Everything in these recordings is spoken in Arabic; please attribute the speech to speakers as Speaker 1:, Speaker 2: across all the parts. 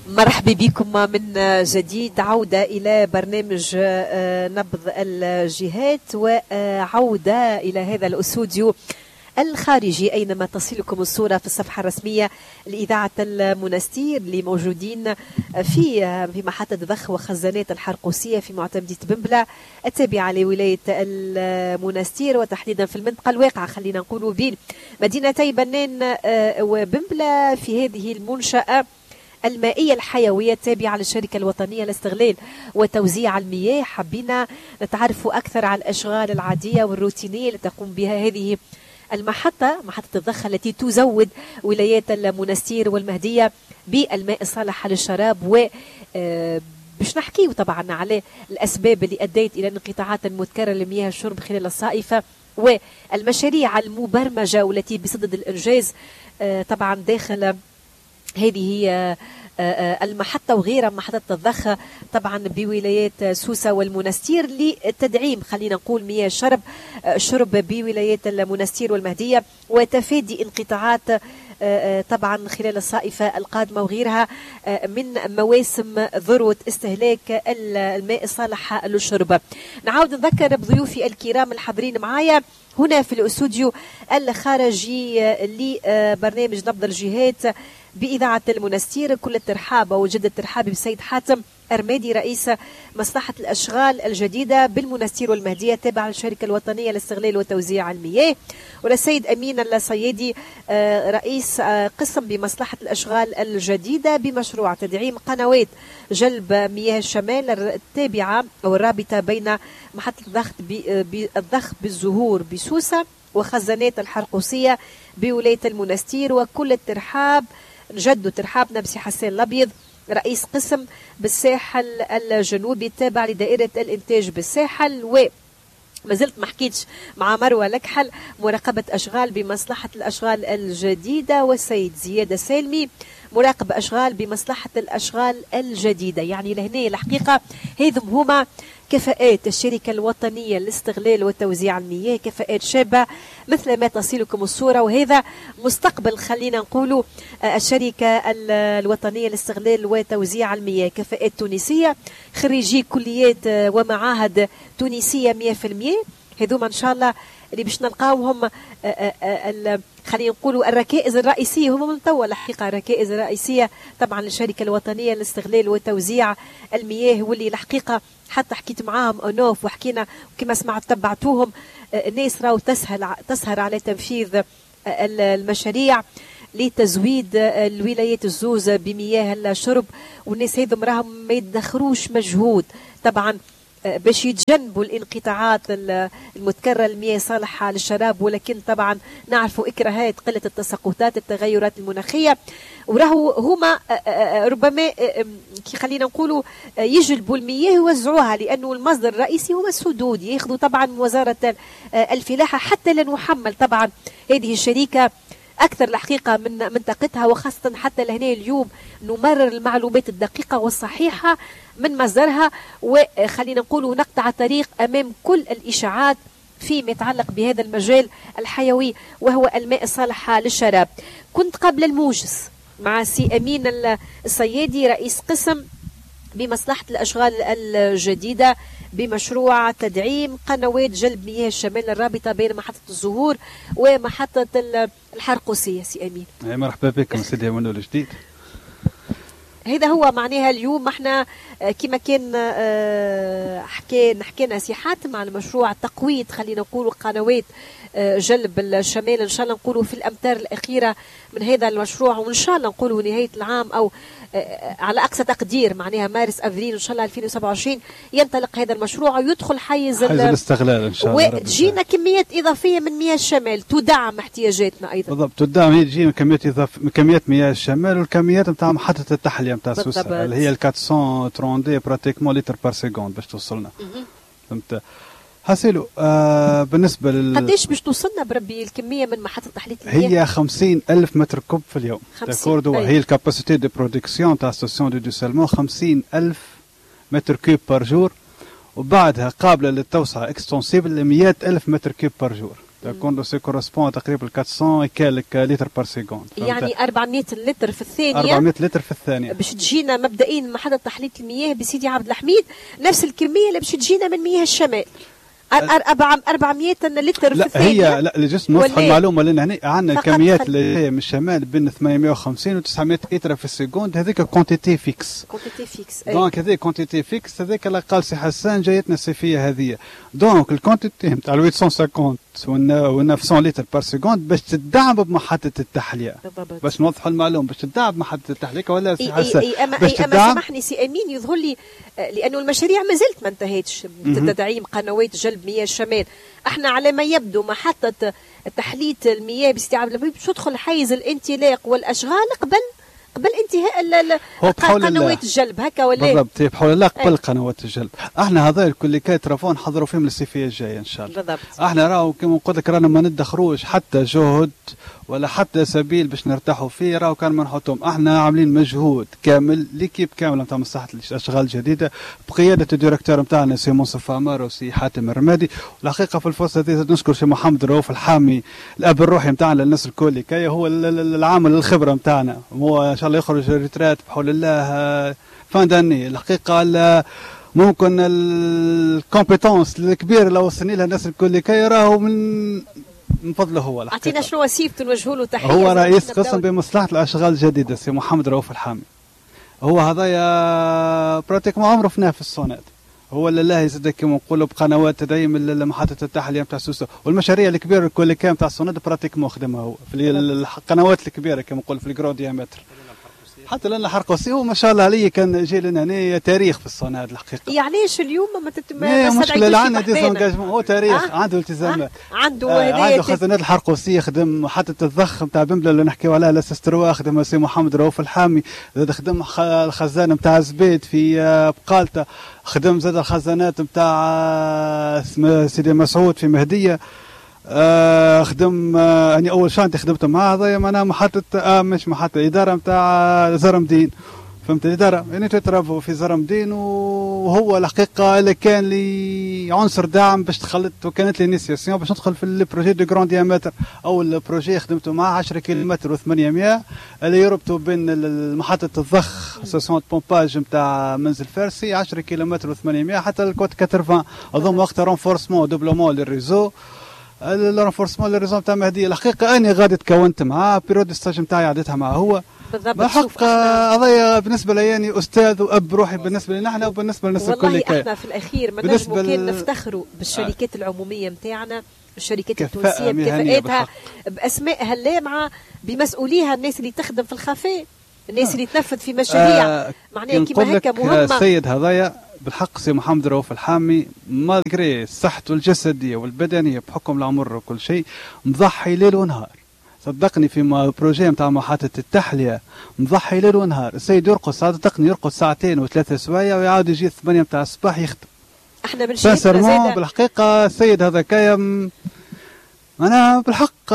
Speaker 1: مرحبا بكم من جديد. عودة إلى برنامج نبض الجهات وعودة إلى هذا الاستوديو الخارجي أينما تصلكم الصورة في الصفحة الرسمية لإذاعة المنستير اللي موجودين في محطة ضخ وخزانات الحرقوسية في معتمدية بنبلة التابعة لولاية المنستير وتحديدا في المنطقة الواقعة خلينا نقولوا بين مدينتي بنان وبنبلة في هذه المنشأة المائية الحيوية التابعة للشركة الوطنية لاستغلال وتوزيع المياه. حبينا نتعرفوا أكثر على الأشغال العادية والروتينية اللي تقوم بها هذه محطة الضخ التي تزود ولايات المنستير والمهدية بالماء الصالح للشراب و باش نحكيو طبعا على الأسباب اللي أدت إلى انقطاعات متكررة لمياه الشرب خلال الصائفة والمشاريع المبرمجة والتي بصدد الإنجاز طبعا داخل هذه المحطة وغيرها محطة الضخ طبعا بولايات سوسة والمنستير لتدعيم خلينا نقول مياه الشرب بولايات المنستير والمهدية وتفادي انقطاعات طبعا خلال الصائفة القادمة وغيرها من مواسم ذروة استهلاك الماء الصالح للشرب. نعاود نذكر بضيوفي الكرام الحاضرين معايا هنا في الاستوديو الخارجي لبرنامج نبض الجهات بإذاعة المنستير. كل الترحاب وجد الترحاب بالسيد حاتم أرمادي رئيس مصلحة الأشغال الجديدة بالمنستير والمهدية تابعة للشركة الوطنية لاستغلال وتوزيع المياه، وللسيد أمين الصيادي رئيس قسم بمصلحة الأشغال الجديدة بمشروع تدعيم قنوات جلب مياه الشمال التابعة أو الرابطة بين محطة الضخ بالزهور بسوسة وخزانات الحرقوسية بولاية المنستير. وكل الترحاب نجدوا ترحابنا بسي حسين الأبيض رئيس قسم بالساحل الجنوبي التابع لدائرة الإنتاج بالساحل. وما زلت ما حكيتش مع مروة لكحل مراقبة أشغال بمصلحة الأشغال الجديدة والسيد زياد سالمي مراقب أشغال بمصلحة الأشغال الجديدة. يعني لهنا الحقيقة هذم هما كفاءات الشركة الوطنية لاستغلال وتوزيع المياه، كفاءات شابة مثل ما تصلكم الصورة، وهذا مستقبل خلينا نقولوا الشركة الوطنية لاستغلال وتوزيع المياه. كفاءات تونسية خريجي كليات ومعاهد تونسية 100%. هذوما إن شاء الله اللي باش نلقاوهم خلينا نقولوا الركائز الرئيسية هم من توا الحقيقة الركائز الرئيسية طبعا للشركة الوطنية لاستغلال وتوزيع المياه، واللي الحقيقة حتى حكيت معاهم أونوف وحكينا كما سمعت تبعتوهم الناس راهو تسهر على تنفيذ المشاريع لتزويد الولايات الزوز بمياه الشرب، والناس هذم راهم ما يدخروش مجهود طبعا باش يتجنبوا الانقطاعات المتكررة المياه صالحة للشراب، ولكن طبعا نعرفوا إكراهات قلة التساقطات التغيرات المناخية، وراهو هما ربما خلينا نقولوا يجلبوا المياه ويوزعوها لأنه المصدر الرئيسي هو السدود ياخذوا طبعا من وزارة الفلاحة حتى لا نحمل طبعا هذه الشركة أكثر الحقيقة من طاقتها، وخاصة حتى لهنا اليوم نمرر المعلومات الدقيقة والصحيحة من مصدرها، وخلينا نقول نقطع طريق أمام كل الإشاعات فيما يتعلق بهذا المجال الحيوي وهو الماء الصالح للشراب. كنت قبل الموجز مع سي أمين الصيادي رئيس قسم بمصلحة الأشغال الجديدة بمشروع تدعيم قنوات جلب مياه الشمال الرابطة بين محطة الزهور ومحطة الحرقوسية. سي أمين
Speaker 2: مرحبا بكم سيدي منو الجديد.
Speaker 1: هذا هو معناها اليوم احنا كما كان حكينا سي حاتم على مشروع تقويض خلينا نقولوا قنوات جلب الشمال ان شاء الله نقولوا في الامتار الاخيره من هذا المشروع، وان شاء الله نقولوا نهايه العام او على اقصى تقدير معناها مارس افريل ان شاء الله 2027 ينطلق هذا المشروع ويدخل حيز
Speaker 2: الاستغلال ان شاء الله،
Speaker 1: وتجينا كميات اضافيه من مياه الشمال تدعم احتياجاتنا ايضا.
Speaker 2: بالضبط تدعم، هي تجي كميات مياه الشمال والكميات نتاع محطه التحليه نتاع سوسه اللي هي 432 براتيكمون لتر بار سكوند باش توصلنا. فهمت حسيلو بالنسبه
Speaker 1: قديش باش توصلنا بربي الكميه من محطه تحليه المياه؟
Speaker 2: هي 50,000 متر كوب في اليوم. هي الكاباسيتي دو برودكسيون تاع ستاسيون دو ديسالمون 50,000 متر كوب بار جور، وبعدها قابله للتوسعه اكستنسيبل ل 100,000 متر كوب بار جور. سي كورسبون تقريبا 400 كالك لتر بار سيكوند.
Speaker 1: يعني 400 لتر في الثانيه.
Speaker 2: 400 لتر في الثانيه
Speaker 1: باش تجينا مبدئيا محطه تحليه المياه بسيدي عبد الحميد نفس الكميه اللي باش تجينا من مياه الشمال. 400 لتر في الثانيه.
Speaker 2: لا هي لا جست نوضح المعلومه لان هنا عندنا كميات اللي هي من الشمال بين 850 و 900 لتر في السكوند. هذيك كونتيتي فيكس. دونك هذيك كونتيتي فيكس هذيك اللي قال سي حسان جايتنا الصيفيه هذه. دونك الكونتيتي نتاع 850 و 900 لتر بار سكوند باش تدعم بمحطه التحليه. باش نوضحوا المعلومه باش تدعم بمحطه التحليه ولا سي حسان.
Speaker 1: باش تدعم. سامحني سي امين يظهر لي لانه المشاريع ما زلت ما انتهتش تدعيم قنوات جلب مياه الشمال. احنا على ما يبدو محطه تحليه المياه باستيعاب باش تدخل حيز الانطلاق والاشغال قبل انتهاء قنوات الجلب هكا ولا
Speaker 2: بالضبط بحول الله قبل قنوات الجلب. احنا هذا الكل كي ترافون نحضروا فيهم الصيفيه الجايه ان شاء الله.
Speaker 1: بالضبط.
Speaker 2: احنا راهو كما قلت لك رانا ما ندخروش حتى جهد ولا حتى سبيل باش نرتاحوا فيه. راهو كان ما نحطهم احنا عاملين مجهود كامل ليكيب كامله نتاع مصلحه الاشغال الجديده بقياده الديريكتور نتاعنا سي منصف عمار وسي حاتم الرمادي. والحقيقه في الفرصه هذه نشكر سي محمد رؤوف الحامي الاب الروحي نتاعنا للناس الكل كي هو العامل الخبره نتاعنا. هو ان شاء الله يخرج ريترات بحول الله فان داني. الحقيقه ممكن الكومبيتونس الكبيره اللي وصلني لها الناس الكل كي راهو من فضله هو.
Speaker 1: اعطينا شنو وسيلته نوجهوا له تحيه.
Speaker 2: هو رئيس قسم بمصلحه الاشغال الجديده سي محمد رؤوف الحامي. هو هذايا براتيكمون عمره في نافس الصونات. هو اللي يزيد كما نقولوا بقنوات تدعيم محطه التحليه نتاع سوسه والمشاريع الكبيره الكل كان نتاع الصونات براتيكمون خدمها هو في القنوات الكبيره كما نقول في الجرو ديامتر. حتى لنا حرقوسي هو ما شاء الله عليه كان جاي لنا هنا تاريخ في الصونات الحقيقه.
Speaker 1: علاش اليوم
Speaker 2: ما مشكله عندنا ديزونجاجمون هو تاريخ عنده التزامات.
Speaker 1: عنده
Speaker 2: خزانات الحرقوسيه خدم محطه الضخ نتاع بمبله اللي نحكيو عليها لاسستروا خدم سي محمد رؤوف الحامي. زاد خدم الخزان نتاع زبيد في بقالته. خدم زاد الخزانات نتاع سيدي مسعود في مهديه. خدم اني اول شانتي خدمت معاه هذايا معناها محطه مش محطه اداره نتاع زرمدين. فهمت الاداره يعني تترافو في زرمدين. وهو الحقيقه اللي كان لي عنصر داعم باش دخلت وكانت لي انيسياسيون باش ندخل في البروجي دو جراند ديامتر. اول بروجي خدمته معاه 10 كيلومتر و800 اللي يربطوا بين محطه الضخ ستاسيون بومباج نتاع منزل فارسي 10 كيلومتر و800 حتى الكوت 80. اظن وقتها رونفورسمون دوبلومون للريزو الرونفورسمون للريزو نتاع مهديه. الحقيقه اني غادي تكونت معاه بيريود ستاج نتاعي عديتها معاه هو. بالحق هذايا بالنسبه لي يعني استاذ واب روحي بالنسبه لنا احنا وبالنسبه للناس الكل.
Speaker 1: والله احنا في الاخير ما نجموا كان نفتخروا بالشركات العموميه نتاعنا الشركات التونسيه بكفاءتها باسمائها اللامعه بمسؤوليها الناس اللي تخدم في الخفاء الناس اللي تنفذ في مشاريع معناها كيما هكا مهمه.
Speaker 2: السيد هذايا بالحق سي محمد رؤوف الحامي مالغري صحته الجسديه والبدنيه بحكم العمر وكل شيء مضحي ليل ونهار. صدقني في بروجي نتاع محطه التحليه مضحي ليل ونهار. السيد يرقص صدقني يرقص ساعتين وثلاثة سوايع ويعاود يجي 8 نتاع الصباح يخدم.
Speaker 1: احنا بنشوف
Speaker 2: بالحقيقه السيد هذا كايم انا بالحق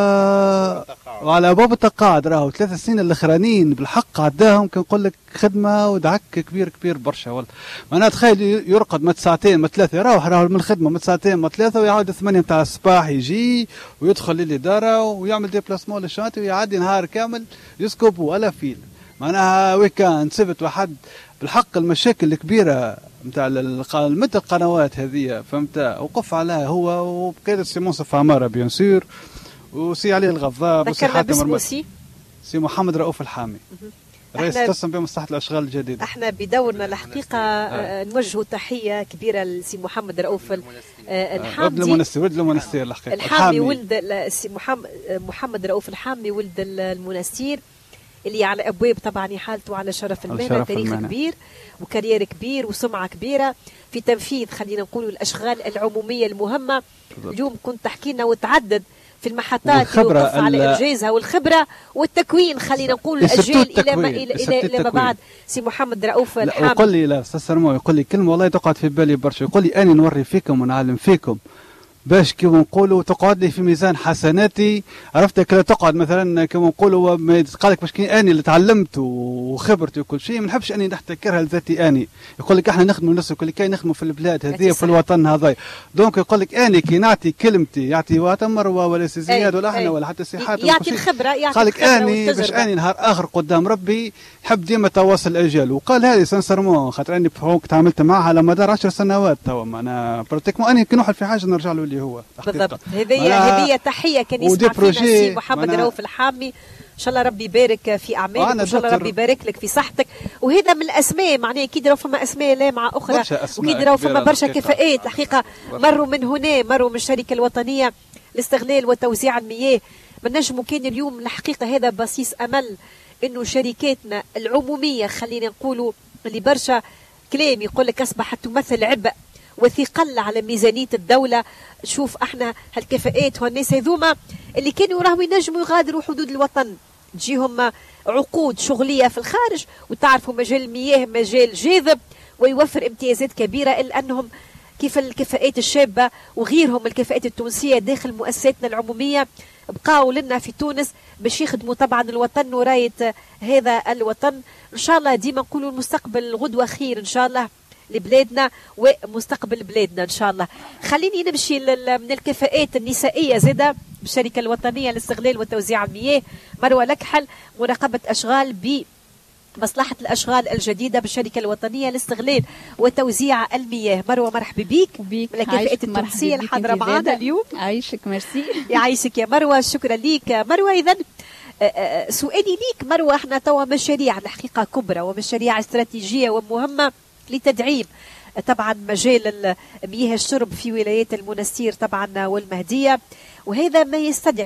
Speaker 2: وعلى باب التقاعد راهو 3 سنين الاخرانيين بالحق عداهم كنقول لك خدمه ودعك كبير برشا. والله انا تخيل يرقد ما ساعتين ما ثلاثه راهو من الخدمه ما ساعتين ما ثلاثه ويعاود 8 نتاع الصباح يجي ويدخل للاداره ويعمل ديبلاسمون للشانتي ويعدي نهار كامل يسكب ولا فيل معناها ويكاند سبت وحد. بالحق المشاكل الكبيره نتاع مدى القنوات هذه فهمت وقف عليها هو وبقياده سي منصف عماره بيان سور وسي علي الغضاب وسي حاتم الرمادي سي محمد رؤوف الحامي رئيس قسم بمصلحه الاشغال الجديده.
Speaker 1: احنا بدورنا الحقيقه نوجه تحيه كبيره لسي محمد رؤوف الحامي
Speaker 2: ولد المنستير الحقيقه
Speaker 1: الحامي ولد سي محمد رؤوف الحامي ولد المنستير اللي على ابواب طبعا حالته على شرف المهنه تاريخ كبير وكارير كبير وسمعه كبيره في تنفيذ خلينا نقولوا الاشغال العموميه المهمه. اليوم كنت تحكي لنا وتعدد في المحطات اللي وقف على انجازها والخبره والتكوين خلينا نقول الاجيال الى ما بعد. سي محمد رؤوف الحامي
Speaker 2: يقول لي لا استاذ سرمو يقول لي كلمه والله تقعد في بالي برشا. يقول لي انا نوري فيكم ونعلم فيكم باش كيما نقولوا تقعد لي في ميزان حسناتي. عرفت كلا تقعد مثلا كيما نقولوا قال لك باش كي اني اللي تعلمت وخبرتي وكل شيء ما نحبش اني نحتكرها لذاتي اني. يقول لك احنا نخدموا الناس وكل كاين نخدموا في البلاد هذه وفي الوطن هذا. دونك يقول لك اني كي نعطي كلمتي يعطي مروه ولا سي زياد ولا احنا ولا حتى سي حاتم
Speaker 1: يعطي الخبره
Speaker 2: قال لك اني باش اني نهار اخر قدام ربي نحب ديما تواصل الاجيال. وقال هذه سانسيرمون خاطر اني تعاملت معها على مدار 10 سنوات توا معنا براتيكمون اني كي نوحل في حاجه نرجع له اللي هو
Speaker 1: بالضبط. هذه تحيه كان يسمع فينا السي محمد رؤوف الحامي. ان شاء الله ربي يبارك في اعمالك وان شاء الله ربي يبارك لك في صحتك. وهذا من الاسماء معناها كي راهو فما اسماء لامعه اخرى وكي راهو فما برشا كفاءات الحقيقه مروا من هنا مروا من الشركه الوطنيه لاستغلال وتوزيع المياه. ما نجموا كان اليوم الحقيقه هذا بصيص امل انه شركاتنا العموميه خلينا نقولوا اللي برشا كلام يقول لك اصبحت تمثل عبء وثقل على ميزانيه الدوله. شوف احنا هالكفاءات والناس هذوما اللي كانوا راهو ينجموا يغادروا حدود الوطن تجيهم عقود شغليه في الخارج وتعرفوا مجال المياه مجال جاذب ويوفر امتيازات كبيره الا انهم كيف الكفاءات الشابه وغيرهم الكفاءات التونسيه داخل مؤسساتنا العموميه بقاو لنا في تونس باش يخدموا طبعا الوطن ورايه هذا الوطن. ان شاء الله ديما نقولوا المستقبل غدوه خير ان شاء الله لبلادنا ومستقبل بلادنا ان شاء الله. خليني نمشي من الكفاءات النسائيه زاده بالشركه الوطنيه لاستغلال وتوزيع المياه. مروه لكحل مراقبه اشغال بمصلحه الاشغال الجديده بالشركه الوطنيه لاستغلال وتوزيع المياه. مروه مرحبا بيك الكفاءات التونسيه الحاضره معنا اليوم.
Speaker 3: عايشك ميرسي.
Speaker 1: يعيشك يا مروه شكرا ليك مروه. اذا سؤالي ليك مروه احنا توا مشاريع الحقيقه كبرى ومشاريع استراتيجيه ومهمه لتدعيم طبعا مجال مياه الشرب في ولايات المنستير طبعا والمهدية. وهذا ما يستدعي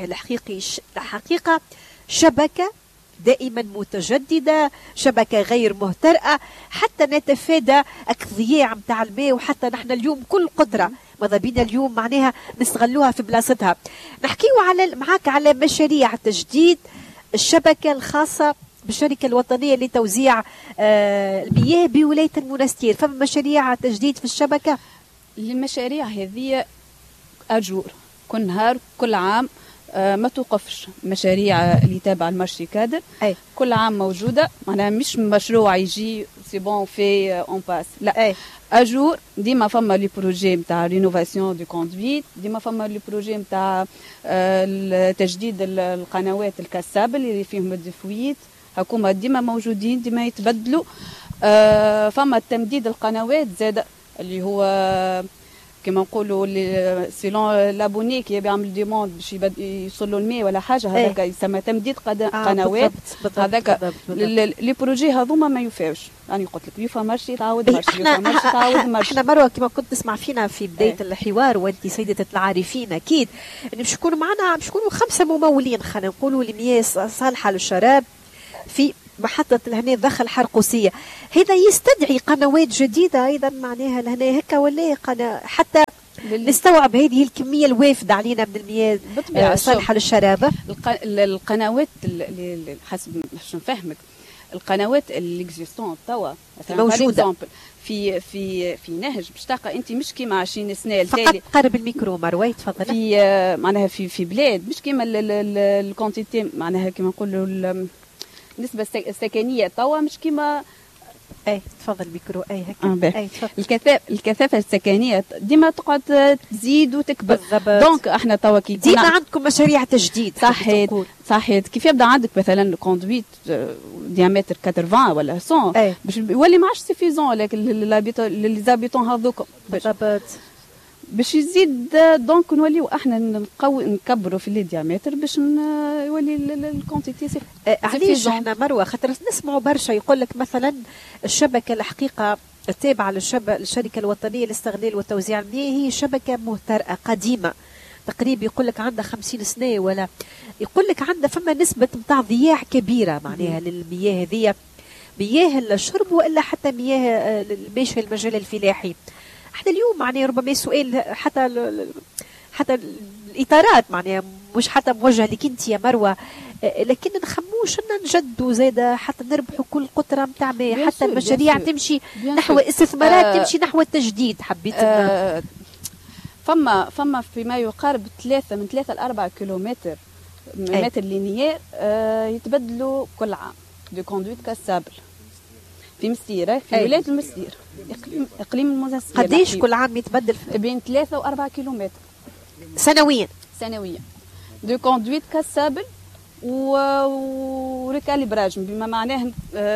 Speaker 1: الحقيقة شبكة دائما متجددة شبكة غير مهترئة حتى نتفادى الضياع متاع الماء. وحتى نحن اليوم كل قطرة ماذا بينا اليوم معناها نستغلوها في بلاصتها. نحكيو معاك على مشاريع تجديد الشبكة الخاصة بالشركة الوطنية لتوزيع المياه بولاية المنستير. فما مشاريع تجديد في الشبكة؟
Speaker 3: المشاريع هذه أجور كل نهار كل عام ما توقفش. مشاريع اللي تابعة المارشي كادر كل عام موجودة معناها مش مشروع يجي سي بون في اون باس لا أجور. ديما فما لي بروجي نتاع رينوفاسيون دو كوندويت ديما فما لي بروجي نتاع تجديد القنوات الكاسابل اللي فيهم الدفويت هكوما ديما موجودين ديما يتبدلوا. فما تمديد القنوات زاد اللي هو كما نقولوا سيلون لابوني كي يعمل ديموند باش يوصلوا الماء ولا حاجه هذاك يسمى تمديد قنوات. هذاك لي بروجي هذوما ما يوفاوش. راني قلت لك يوفا مارشي تعاود مارشي يوفا مارشي تعاود مارشي.
Speaker 1: احنا مروه كما كنت تسمع فينا في بدايه الحوار وانت سيده العارفين اكيد باش يكونوا معنا باش يكونوا 5 ممولين خلينا نقولوا المياه صالحه للشراب في محطة لهنا ذخل حرقوسية. هذا يستدعي قنوات جديدة أيضا معناها لهنا هكا ولا حتى نستوعب هذه الكمية الوافدة علينا من المياه صالحة للشراب.
Speaker 3: القنوات اللي حسب باش نفهمك القنوات اللي اكزيستون توا
Speaker 1: موجودة
Speaker 3: في نهج باش تلقى انت مش كيما 20 سنه
Speaker 1: فقط قرب الميكرو مروي تفضل.
Speaker 3: في معناها في بلاد مش كيما الكونتيتي معناها كيما نقولوا النسبة السكنية توا مش كيما
Speaker 1: تفضل بكرو هكا
Speaker 3: الكثافة السكنية ديما تقعد تزيد وتكبر. دونك احنا توا كي
Speaker 1: ديما عندكم مشاريع تجديد
Speaker 3: صحيت كيف يبدا عندك مثلا كوندويت ديامتر 80 ولا 100 باش يولي ما عادش سيفيزون لكن لي زابيتون هذوك باش يزيد. دونك نوليو احنا نكبروا في لي ديامتر باش يولي الكونتيتي
Speaker 1: علاش احنا مروه خاطر نسمعوا برشا يقول لك مثلا الشبكه الحقيقه التابعه للشركه الوطنيه لاستغلال وتوزيع المياه هي شبكه مهترئه قديمه تقريبا يقول لك عندها 50 سنه ولا يقول لك عندها فما نسبه نتاع ضياع كبيره معناها للمياه هذه مياه الشرب والا حتى مياه ماشيه المجال الفلاحي. احنا اليوم معناها ربما سؤال حتى الاطارات معناها مش حتى موجه لك انت يا مروه لكن نخموش ان نجدوا زاده حتى نربحوا كل قطره نتاع ماء حتى المشاريع تمشي نحو استثمارات تمشي نحو التجديد. حبيت
Speaker 3: فما فيما يقارب 3 ل 4 كيلومتر متر لينيير يتبدلوا كل عام دو كوندويت كاسابل في مسيره في ولايه المسير اقليم المنستير.
Speaker 1: قديش كل عام يتبدل؟
Speaker 3: بين 3 و 4 كيلومتر
Speaker 1: سنويا
Speaker 3: دو كوندويت كاسابل وريكاليبراج بما معناه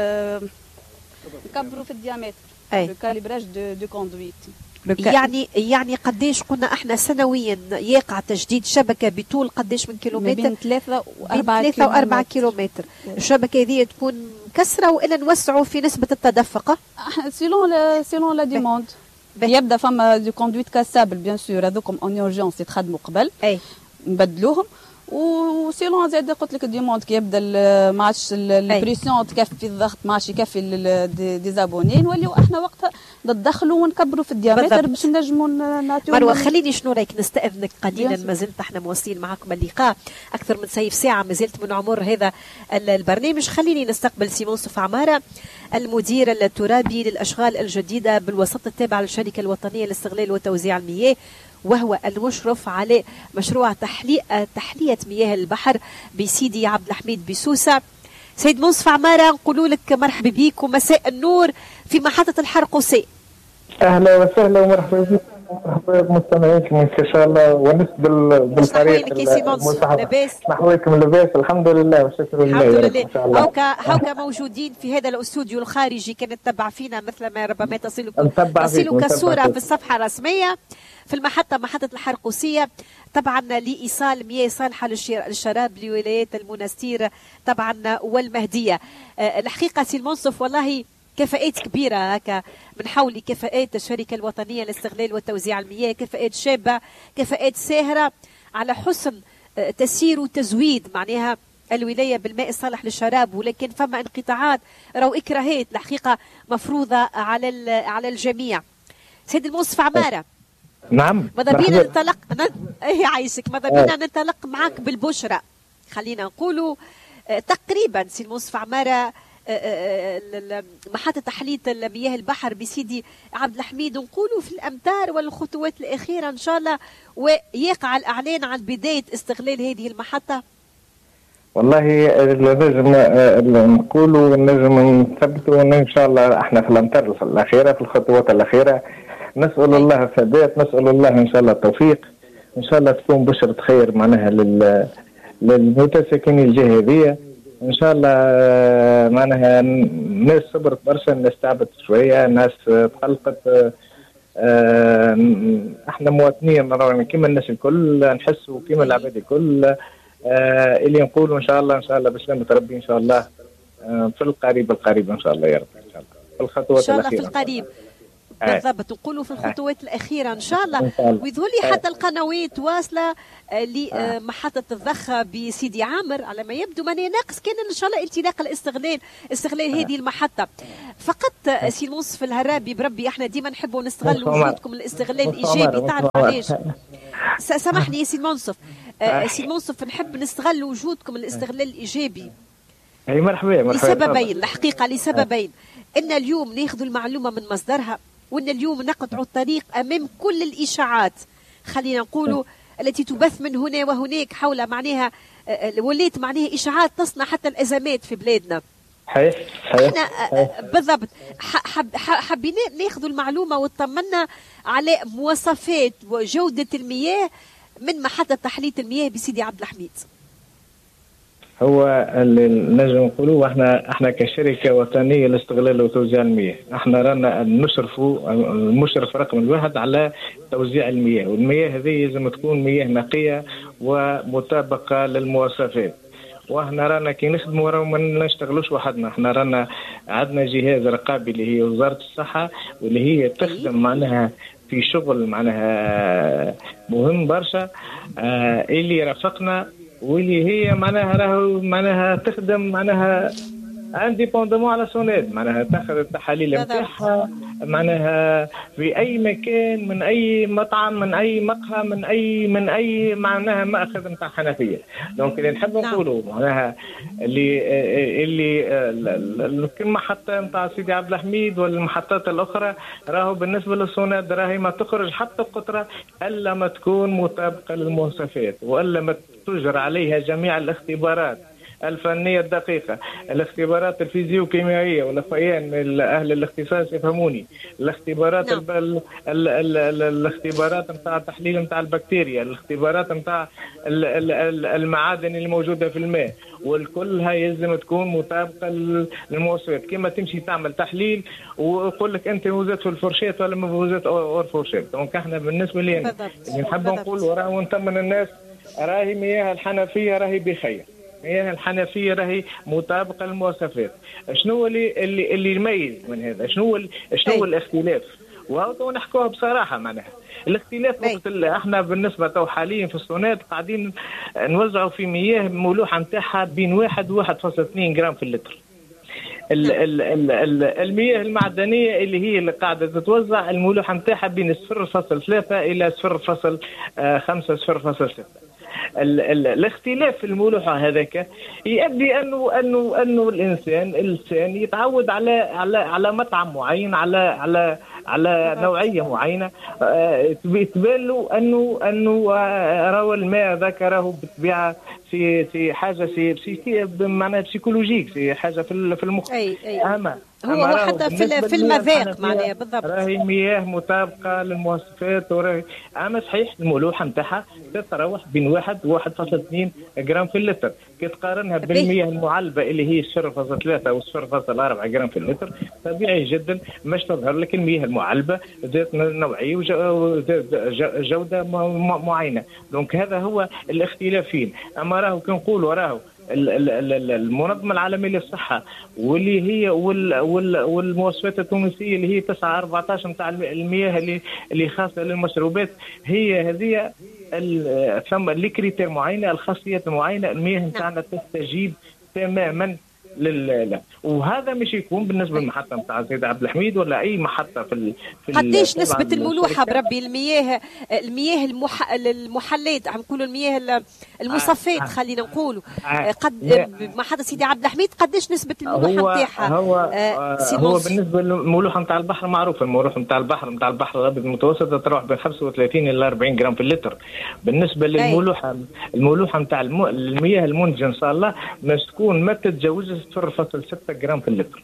Speaker 3: نكبروا في الديامتر. ريكاليبراج دو كوندويت
Speaker 1: يعني قديش قلنا احنا سنويا يقع تجديد شبكه بطول قديش من كيلومتر؟
Speaker 3: بين 3
Speaker 1: و 4 كيلومتر. الشبكه هذه تكون كسره والا نوسعوا في نسبه التدفق
Speaker 3: سيلون لا ديموند. يبدا فما دو كوندويت كاسابل بيان سور هذوكم اون اورجونس يتخدموا قبل نبدلوهم وسيلون زاد قلت لك الديموند كي يبدا ما عادش البريسيون تكفي الضغط ما عادش يكفي دي زابوني نوليو احنا وقتها ندخلوا ونكبروا في الديامتر باش نجموا نعطيو.
Speaker 1: مروه خليني شنو رايك نستاذنك قليلا، ما زلت احنا مواصلين معكم اللقاء اكثر من سيف ساعه ما زلت من عمر هذا البرنامج. خليني نستقبل سيمون صف عماره المدير الترابي للاشغال الجديده بالوسط التابع للشركه الوطنيه لاستغلال وتوزيع المياه، وهو المشرف على مشروع تحلية مياه البحر بسيدي عبد الحميد بسوسة. سيد منصف عمارة نقولوا لك مرحبا بك ومساء النور في محطة الحرقوسي.
Speaker 4: أهلا وسهلا ومرحبا بك مرحبا بمستمعيكم إن شاء الله ونس بالفريق
Speaker 1: لاباس
Speaker 4: نحويكم لاباس الحمد لله والشكر لله.
Speaker 1: الحمد لله. هوكا موجودين في هذا الاستوديو الخارجي كانت تتبع فينا مثل ما ربما تصلك الصورة في الصفحة الرسمية في محطة الحرقوسية طبعا لإيصال مياه صالحة للشراب لولايات المنستير طبعا والمهدية. الحقيقة سي المنصف والله كفاءات كبيرة هكا من حول كفاءات الشركة الوطنية لاستغلال وتوزيع المياه، كفاءات شابة، كفاءات ساهرة على حسن تسيير وتزويد معناها الولاية بالماء الصالح للشراب، ولكن فما انقطاعات أو إكراهات الحقيقة مفروضة على الجميع. سيد المنصف عمارة
Speaker 4: نعم
Speaker 1: ماذا بينا ننطلق عايشك ماذا بينا ننطلق معك بالبشرى. خلينا نقولوا تقريبا سي المنصف عمارة محطة تحلية مياه البحر بسيدي عبد الحميد نقولوا في الأمتار والخطوات الأخيرة إن شاء الله ويقع الإعلان عن بداية استغلال هذه المحطة.
Speaker 4: والله نجم نقولوا نجم نثبتوا إن شاء الله احنا في الأمتار الأخيرة في الخطوات الأخيرة. نسأل الله الثبات، نسأل الله إن شاء الله التوفيق، إن شاء الله تكون بشرة خير معناها للمتساكنين الجهة هذه إن شاء الله. معناها ناس صبرت برشا، ناس تعبت شوية، ناس تقلقت. احنا مواطنين كيما الناس الكل نحسوا كيما العباد الكل اللي نقولوا إن شاء الله بسلامة ربي إن شاء الله في القريب إن شاء الله يا رب إن شاء الله في الخطوات الأخيرة
Speaker 1: إن شاء الله في القريب بالضبط. نقولوا في الخطوات الأخيرة إن شاء الله. ويظهر لي حتى القنوات واصلة لمحطة الضخة بسيدي عامر على ما يبدو ماني ناقص كان إن شاء الله انطلاق استغلال هذه المحطة. فقط سي المنصف الهرابي بربي احنا ديما نحبوا نستغل وجودكم الاستغلال الإيجابي. تعرف علاش؟ سامحني يا سي المنصف سي المنصف نحب نستغل وجودكم الاستغلال الإيجابي.
Speaker 4: أي مرحبا.
Speaker 1: لسببين الحقيقة لسببين. إن اليوم ناخذ المعلومة من مصدرها، وإن اليوم نقطع الطريق أمام كل الإشاعات خلينا نقولوا التي تبث من هنا وهناك حول معناها وليت معناها إشاعات تصنع حتى الأزمات في بلادنا.
Speaker 4: صحيح.
Speaker 1: احنا بالضبط حبينا ناخذ المعلومة وطمنا على مواصفات وجودة المياه من محطة تحلية المياه بسيدي عبد الحميد.
Speaker 4: هو اللي نجم نقولوا احنا كشركه وطنيه لاستغلال وتوزيع المياه احنا رانا نشرفوا المشرف رقم 1 على توزيع المياه، والمياه هذه لازم تكون مياه نقيه ومطابقه للمواصفات. واحنا رانا كي نخدموا ما نشتغلوش وحدنا، احنا رانا عندنا جهاز رقابي اللي هي وزاره الصحه واللي هي تخدم معناها في شغل معناها مهم برشا اللي رافقنا واللي هي معناها تخدم معناها انديبوندمون على سوناد، معناها تاخذ التحاليل نتاعها معناها في اي مكان، من اي مطعم، من اي مقهى، من اي معناها ماخذ نتاع حنفيه. دونك اللي نحب نقولوا معناها اللي كل محطه نتاع سيدي عبد الحميد والمحطات الاخرى راهو بالنسبه للسوناد راهي ما تخرج حتى قطره الا ما تكون مطابقه للمواصفات، والا ما تجرى عليها جميع الاختبارات الفنية الدقيقة، الاختبارات الفيزيوكيميائية والأخوان من أهل الاختصاص يفهموني، الاختبارات الاختبارات نتاع التحليل نتاع البكتيريا، الاختبارات نتاع المعادن اللي موجودة في الماء، والكلها يلزم تكون مطابقة للمواصفات. كما تمشي تعمل تحليل ويقول لك أنت وزت في الفرشات ولا ما وزت أو الفرشات. دونك احنا بالنسبة لي نحب نقول ونطمن الناس راهي مياه الحنفية راهي بخير، مياه الحنفيه راهي مطابقه للمواصفات. شنو اللي يميز من هذا؟ شنو الاختلاف؟ وهو نحكوها بصراحه معناها الاختلاف وقت احنا بالنسبه تو حاليا في السونات قاعدين نوزعوا في مياه ملوحه نتاعها بين 1 و 1.2 جرام في اللتر. المياه المعدنيه اللي قاعده تتوزع الملوحه نتاعها بين 0.3 الى 0.5 0.6. الاختلاف في الملوحه هذاك يؤدي انه الانسان يتعود على مطعم معين، على نوعيه معينه، تبان له انه راهو الماء ذاك راهو بالطبيعه في حاجه في بمعنى بسيكولوجيك، في حاجه في المخ.
Speaker 1: هو حتى في المذاق معناها بالضبط
Speaker 4: راهي مياه مطابقه للمواصفات وراهي صحيح الملوحه نتاعها تتراوح بين 1 و 1.2 جرام في اللتر. كي تقارنها بالمياه المعلبه اللي هي 0.3 او 0.4 جرام في اللتر طبيعي جدا مش تظهر لك المياه المعلبه ذات نوعيه وجوده معينه. دونك هذا هو الاختلاف فين. اما راهو كنقولوا راهو المنظمه العالميه للصحه واللي هي والمواصفات التونسيه اللي هي 9/14 نتاع المياه اللي خاصه للمشروبات، هي هذه ثم لكريتير معينه، الخاصيات معينه، المياه نتاعنا تستجيب تماما وهذا مش يكون بالنسبه للمحطه نتاع سيدي عبد الحميد ولا اي محطه في
Speaker 1: قديش نسبه الملوحه بربي المياه المحلات، عم نقولوا المياه المصفات خلينا نقولوا قد محطه سيدي عبد الحميد قديش نسبه الملوحه نتاعها؟
Speaker 4: هو بالنسبه للملوحه نتاع البحر معروف، الملوحه نتاع البحر الابيض المتوسط تروح بين 35 الى 40 جرام في اللتر. بالنسبه للملوحه نتاع المياه المنتجه ان شاء الله مش تكون ما تتجاوزش 0.6 جرام في اللتر.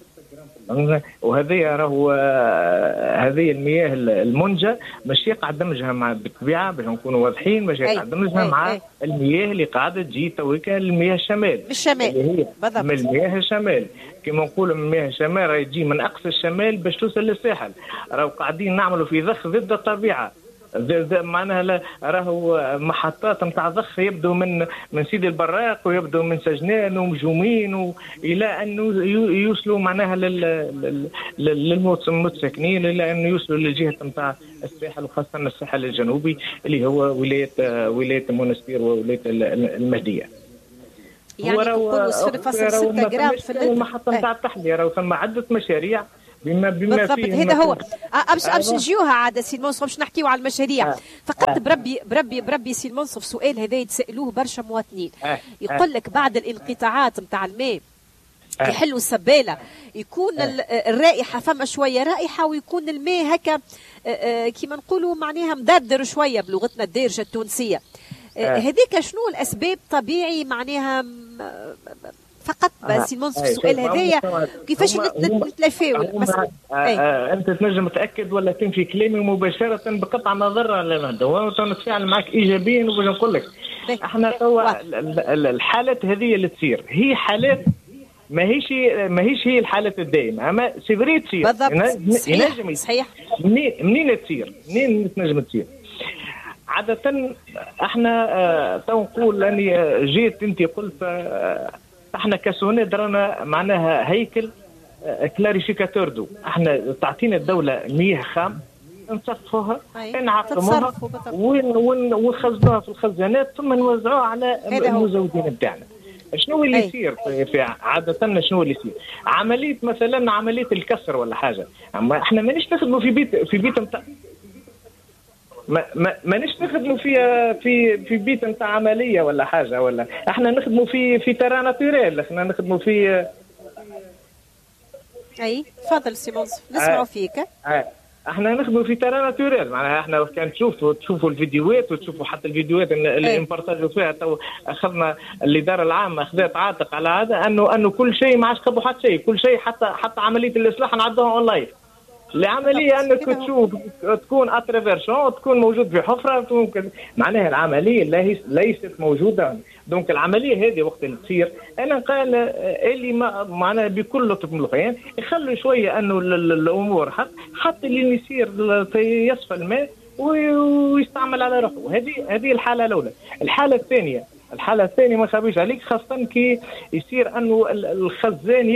Speaker 4: وهذه راهو هذه المياه المنجة مش يقع دمجها مع بالطبيعة باش نكونوا واضحين، مش يقع دمجها مع المياه اللي قاعدة تجي تويكا المياه الشمال
Speaker 1: اللي
Speaker 4: هي من المياه الشمال. كما نقولوا من مياه الشمال راهي تجي من أقصى الشمال باش توصل للساحل. راهو قاعدين نعملوا في ضخ ضد الطبيعة. معناها راهو محطات نتاع ضخ يبدو من سيدي البراق ويبدو من سجنان ومجومين الى انه يوصلوا معناها للمتسكنين، الى انه يوصلوا للجهه نتاع الساحل وخاصه الساحل الجنوبي اللي هو ولايه المنستير وولايه المهديه.
Speaker 1: يعني نقولوا 0.6 جرام في اللتر.
Speaker 4: المحطه نتاع التحليه راهو ثم عده مشاريع بما
Speaker 1: بالضبط هذا هو. باش نجيوها عاد سي المنصف باش نحكيو على المشاريع. فقط بربي سي المنصف سؤال هذا يتسالوه برشا مواطنين. يقول لك بعد الانقطاعات نتاع الماء يحلوا السباله يكون الرائحه فما شويه رائحه ويكون الماء هكا كيما نقولوا معناها مدردر شويه بلغتنا الدارجه التونسيه. هذيك شنو الاسباب؟ طبيعي معناها فقط بس المنصف السؤال هذايا كيفاش نتلافاو المسألة؟
Speaker 4: انت تنجم تاكد ولا تنفي كلامي مباشره بقطع نظر على هذا ونتفاعل معك ايجابيا وباش نقول لك احنا توا الحالات هذه اللي تصير هي حالات ماهيش هي الحالات الدائمه، اما سيفري تصير
Speaker 1: بالضبط. صحيح.
Speaker 4: منين تصير؟ منين تنجم تصير؟ عاده احنا تو نقول اني جيت انت قلت احنا كسوناد رانا معناها هيكل كلاريفيكاتور دو. احنا تعطينا الدوله مياه خام نصفوها نعقموها ونخزنوها في الخزانات ثم نوزعوها على المزودين بتاعنا. شنو اللي يصير في عاده شنو اللي يصير؟ عمليه مثلا عمليه الكسر ولا حاجه، اما احنا مانيش نخدموا في بيت نتاع مانيش نخدموا في بيت نتاع عمليه ولا حاجه، ولا احنا نخدموا في ترا ناتوريل، احنا نخدموا في
Speaker 1: اي تفضل سي منصف نسمعوا فيك.
Speaker 4: احنا نخدموا في ترا ناتوريل، معناها احنا كان تشوفوا الفيديوهات وتشوفوا حتى الفيديوهات اللي نبارطاجوا فيها. تو اخذنا الاداره العامه اخذت عاتق على هذا انه كل شيء ما عادش كبوا حتى شيء، كل شيء حتى عمليه الاصلاح نعدوها اونلاين. العمليه انك تشوف تكون اتريفيرشون تكون موجود في حفره، معناها العمليه ليست موجوده. دونك العمليه هذه وقت اللي تصير انا قال اللي معناها بكل لطف من الاخرين يخلوا شويه انه الامور حتى اللي يصير يصفى الماء ويستعمل على روحه. هذه الحاله الاولى. الحاله الثانيه ما خبيش عليك، خاصه كي يصير انه الخزان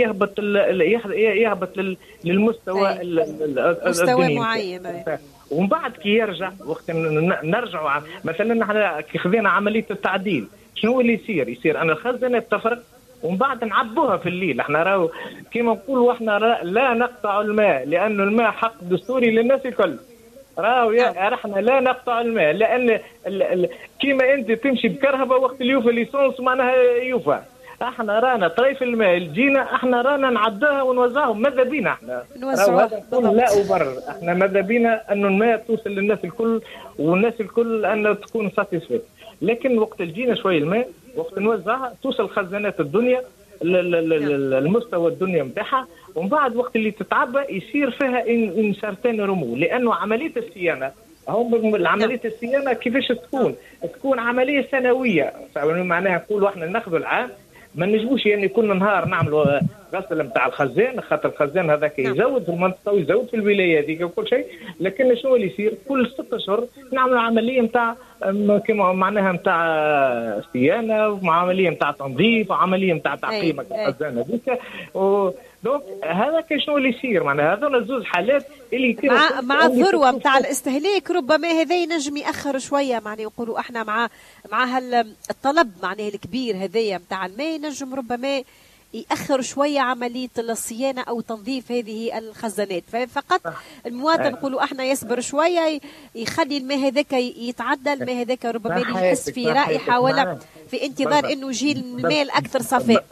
Speaker 4: يهبط للمستوى
Speaker 1: مستوى معين،
Speaker 4: ومن بعد كي يرجع وقت نرجعوا مثلا نحن كي خذينا عمليه التعديل شنو اللي يصير ان الخزانات تفرق ومن بعد نعبوها في الليل. احنا راهو كيما نقولوا احنا لا نقطع الماء لانه الماء حق دستوري للناس الكل. راهو احنا لا نقطع الماء لان كيما انت تمشي بكرهبه وقت اللي يوفى ليسونس معناها يوفى. احنا رانا طريف الماء جينا احنا رانا نعدوها ونوزعهم. ماذا بينا احنا لا أبرر، احنا ماذا بينا انه الماء توصل للناس الكل والناس الكل ان تكون ساتيسفيت. لكن وقت جينا شويه الماء وقت نوزعها توصل خزانات الدنيا المستوى الدنيا نتاعها، ومن بعد وقت اللي تتعبى يصير فيها انسرتين رمو. لانه عمليه الصيانه عمليه الصيانه كيفاش تكون عمليه سنويه. معناها نقولوا احنا ناخذوا العام ما نجموش يعني كل نهار نعملوا غسل نتاع الخزان، خاطر الخزان هذاك يزود في المنطقه ويزود في الولايه هذيك وكل شيء. لكن شنو اللي يصير كل 6 اشهر نعملوا عمليه نتاع كما معناها نتاع صيانه وعمليه نتاع تنظيف وعمليه نتاع تعقيم الخزان هذيك. دونك هذا شنو اللي يصير معناها هذول زوج حالات اللي
Speaker 1: مع الذروه نتاع الاستهلاك ربما هذا ينجم ياخر شويه. معناها يقولوا احنا مع الطلب معناها الكبير هذايا نتاع الماء ينجم ربما يأخر شوية عملية الصيانة أو تنظيف هذه الخزانات. فقط المواطن نقولوا احنا يصبر شوية يخلي الماء هذاك يتعدى. الماء هذاك ربما يحس في رائحة ولا في انتظار انه يجي الماء الأكثر صفاء.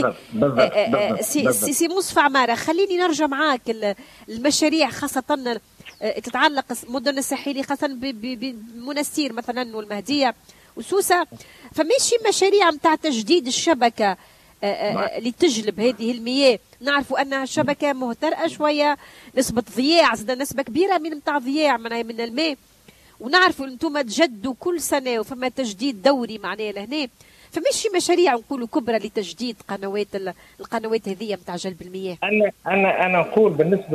Speaker 1: سي مصطفى عمارة خليني نرجع معاك المشاريع خاصة تتعلق مدن الساحلية خاصة بمنستير مثلا والمهدية وسوسة. فماشي مشاريع متاع تجديد الشبكة لتجلب هذه المياه. نعرفوا أن الشبكة مهترئة شوية، نسبة ضياع زاد نسبة كبيرة من متاع ضياع من الماء. ونعرفوا أنتم تجدوا كل سنة وفما تجديد دوري معناه لهنا. فماشي مشاريع نقولوا كبرى لتجديد القنوات هذه متاع جلب المياه.
Speaker 4: أنا نقول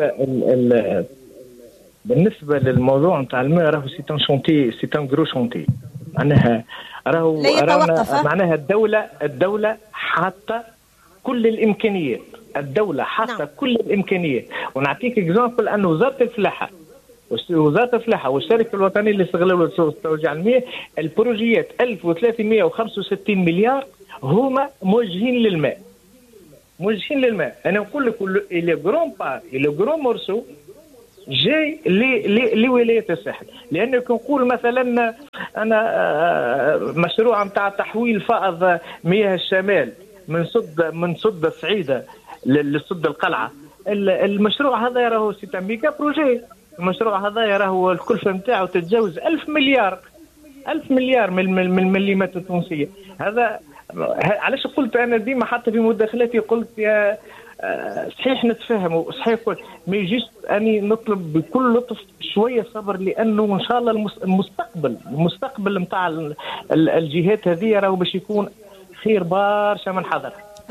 Speaker 4: بالنسبة للموضوع نتاع الماء راهو سي ان غرو شونتي. راهو معناها الدولة حتى كل الإمكانيات. كل الإمكانيات. ونعطيك اكزامبل أنه وزارة الفلاحة والشركة الوطنية للاستغلال والتوزيع المياه البروجيات 1365 مليار هما موجهين للماء. أنا نقول لك لو غرون مورسو جاي لولاية الساحل. لأنه كنقول مثلا أنا مشروع متاع تحويل فائض مياه الشمال من صد الصعيدة للصد القلعة. المشروع هذا راهو سي ميجا بروجي. المشروع هذا راهو الكلفة نتاعو تتجاوز 1000 مليار من المليمات التونسية. هذا علاش قلت أنا ديما حتى في مداخلاتي قلت يا صحيح نتفاهموا صحيح ما يجيش اني نطلب بكل لطف شويه صبر. لانه ان شاء الله المستقبل نتاع الجهات هذه راهو باش يكون خير برشا من حضر.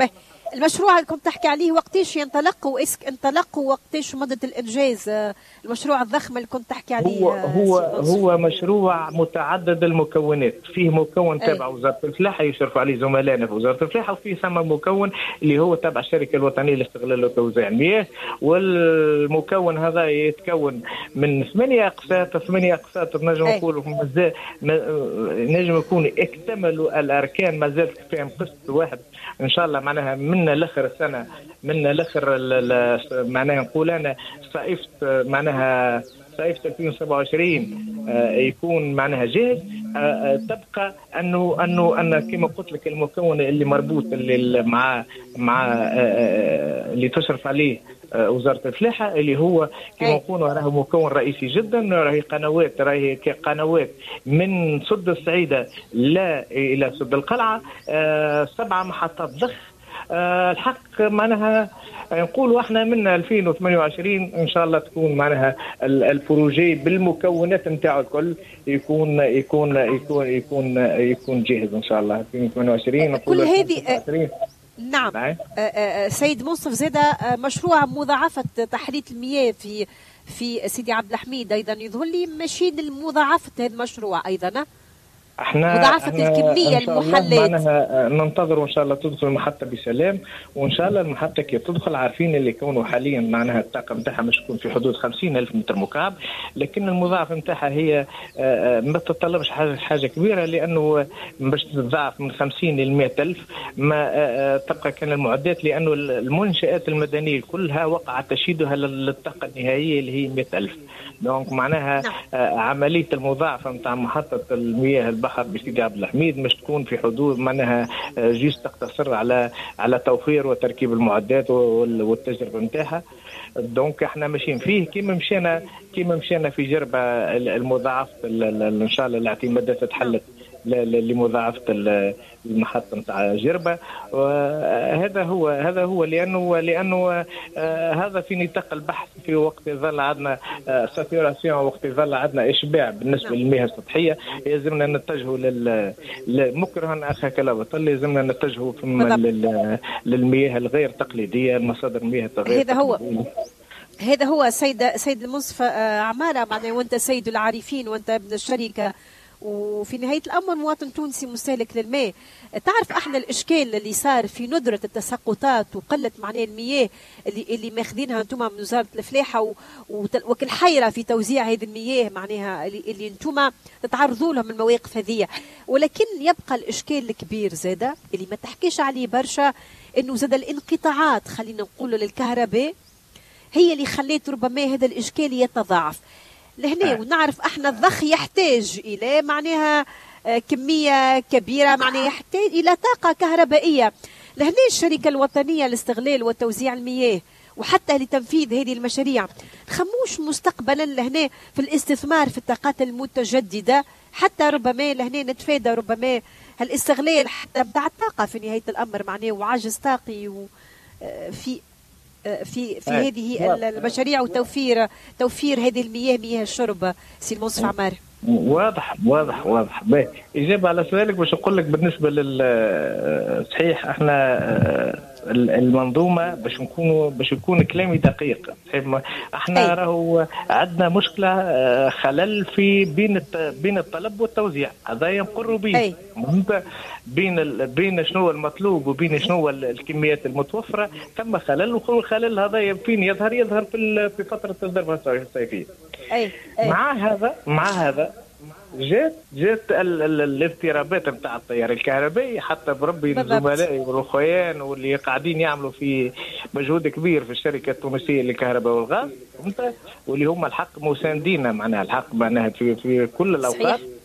Speaker 1: المشروع اللي كنت تحكي عليه وقتاش ينطلق واسك انطلق وقتاش مدة الإنجاز المشروع الضخم اللي كنت تحكي عليه؟
Speaker 4: هو مشروع متعدد المكونات. فيه مكون تابع وزارة الفلاحة يشرف عليه زملائنا في وزارة الفلاحة، وفيه ثم مكون اللي هو تابع الشركة الوطنية لاستغلال وتوزيع المياه، والمكون هذا يتكون من 8 أقساط. 8 أقساط نجم نقولوا نجم يكون اكتملوا الأركان، ما زالت فيهم قسط واحد إن شاء الله معناها من الآخر السنة، من الآخر معناها نقول أنا صيفة معناها صيفة 2027 يكون معناها جاهز. تبقى أن كما قلت لك المكون اللي مربوط اللي مع اللي تشرف عليه وزارة الفلاحة اللي هو كما نقولوا راه مكون رئيسي جدا. راهي قنوات من سد السعيدة لا إلى سد القلعة، 7 محطات ضخ. الحق معناها نقولوا احنا من 2028 ان شاء الله تكون معناها البروجي بالمكونات نتاعو الكل يكون جاهز ان شاء الله 2028.
Speaker 1: كل هذه نعم. سيد منصف زاد مشروع مضاعفة تحلية المياه في سيدي عبد الحميد ايضا يظهر لي ماشيين لمضاعفة هذا المشروع ايضا. مضاعفة الكمية المحلات
Speaker 4: معناها ننتظر ان شاء الله تدخل المحطة بسلام، وان شاء الله المحطة كي تدخل عارفين اللي كونوا حاليا معناها الطاقة نتاعها مش تكون في حدود 50,000 متر مكعب، لكن المضاعفة نتاعها هي ما تتطلبش حاجة كبيرة، لانه باش تتضاعف من 50 ل 100,000 ما تبقى كان المعدات، لانه المنشآت المدنية كلها وقع تشييدها للطاقة النهائية اللي هي 100,000. دونك معناها عملية المضاعفة نتاع محطة المياه البحر بسيدي عبد الحميد مش تكون في حدود معناها جيست تقتصر على توفير وتركيب المعدات والتجربة نتاعها. دونك احنا ماشيين فيه كيما مشينا في جربة المضاعفة ان شاء الله الاعتمادات تحلت لمضاعفة المحطة نتاع جربة. وهذا هو لأنه هذا في نطاق البحث في وقت يظل عندنا ساتوراسيون، وقت يظل عندنا إشباع بالنسبة للمياه السطحية، يلزمنا نتجهوا مكرها أخاك لا بطل، لازمنا نتجهوا للمياه الغير تقليدية، مصادر المياه الغير تقليدية.
Speaker 1: هذا هو سيد المنصف عمارة معناه، وانت سيد العارفين وانت ابن الشركة، وفي نهاية الأمر مواطن تونسي مستهلك للماء. تعرف احنا الإشكال اللي صار في ندرة التساقطات وقلة معناه المياه اللي ماخذينها انتم من وزارة الفلاحة وكل حيرة في توزيع هذه المياه معناها اللي انتم تتعرضوا لهم المواقف هذه. ولكن يبقى الإشكال الكبير زادة اللي ما تحكيش عليه برشا، انه زاد الانقطاعات خلينا نقول للكهرباء هي اللي خليت ربما هذا الإشكال يتضاعف لهنا. ونعرف احنا الضخ يحتاج الى معناها كميه كبيره، معناها يحتاج الى طاقه كهربائيه. لهنا الشركه الوطنيه لاستغلال وتوزيع المياه وحتى لتنفيذ هذه المشاريع خموش مستقبلا لهنا في الاستثمار في الطاقات المتجدده، حتى ربما لهنا نتفادى ربما الاستغلال حتى بتاع الطاقه في نهايه الامر معناه، وعجز طاقي في هذه المشاريع توفير هذه المياه، مياه الشرب. سي المنصف عمار.
Speaker 4: واضح. إجابة على سؤالك باش نقول لك بالنسبة صحيح احنا المنظومة باش يكون كلامي دقيق. احنا راهو عندنا مشكلة خلل في بين الطلب والتوزيع، هذا ينقر به بين شنو المطلوب وبين شنو الكميات المتوفرة ثم خلل، والخلل هذا فين يظهر في فترة الضربة الصيفية. مع هذا جات الاضطرابات نتاع التيار الكهربائي، حتى بربي زملائي والاخوان واللي قاعدين يعملوا في مجهود كبير في الشركه التونسيه للكهرباء والغاز، واللي هم الحق مساندين معناها الحق معناها في كل الاوقات.